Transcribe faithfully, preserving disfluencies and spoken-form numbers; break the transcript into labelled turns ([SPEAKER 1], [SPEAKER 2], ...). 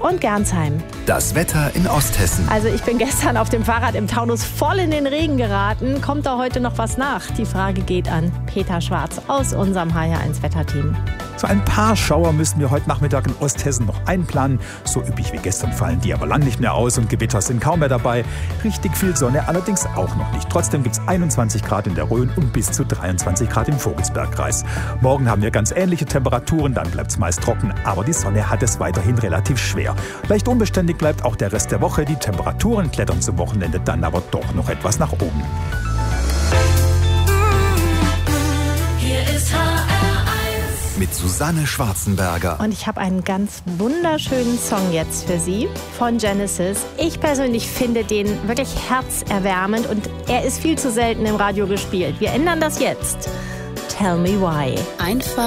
[SPEAKER 1] und Gernsheim.
[SPEAKER 2] Das Wetter in Osthessen.
[SPEAKER 1] Also ich bin gestern auf dem Fahrrad im Taunus voll in den Regen geraten. Kommt da heute noch was nach? Die Frage geht an Peter Schwarz aus unserem H R eins Wetterteam.
[SPEAKER 3] So ein paar Schauer müssen wir heute Nachmittag in Osthessen noch einplanen. So üppig wie gestern fallen die aber lang nicht mehr aus und Gewitter sind kaum mehr dabei. Richtig viel Sonne allerdings auch noch nicht. Trotzdem gibt es einundzwanzig Grad in der Rhön und bis zu dreiundzwanzig Grad im Vogelsbergkreis. Morgen haben wir ganz ähnliche Temperaturen, dann bleibt es meist trocken, aber die Sonne hat es weiterhin relativ schwer. Leicht unbeständig bleibt auch der Rest der Woche. Die Temperaturen klettern zum Wochenende dann aber doch noch etwas nach oben.
[SPEAKER 4] Hier ist H R eins
[SPEAKER 2] Mit Susanne Schwarzenberger.
[SPEAKER 1] Und ich habe einen ganz wunderschönen Song jetzt für Sie von Genesis. Ich persönlich finde den wirklich herzerwärmend und er ist viel zu selten im Radio gespielt. Wir ändern das jetzt. Tell me why.
[SPEAKER 4] einfach